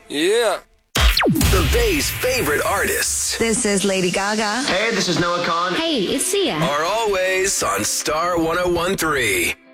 Yeah. The Bay's favorite artists This is Lady Gaga. Hey, this is Noah Kahn. Hey, it's Sia. are always on Star 101.3.